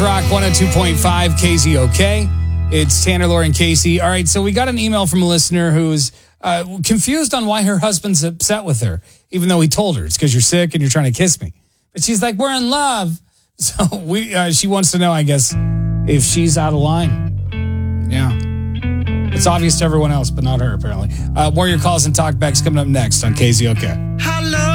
Rock 102.5 KZOK. It's Tanner, Laura, and Casey. All right, so we got an email from a listener who's confused on why her husband's upset with her, even though he told her it's because you're sick and you're trying to kiss me. But she's like, we're in love. So she wants to know, I guess, if she's out of line. Yeah. It's obvious to everyone else, but not her, apparently. More of your calls and talkbacks coming up next on KZOK.